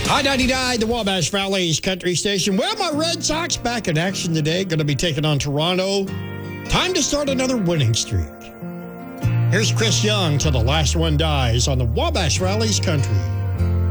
I-99, the Wabash Valley's country station. Well, my Red Sox back in action today. Going to be taking on Toronto. Time to start another winning streak. Here's Chris Young till the last one dies on the Wabash Valley's country.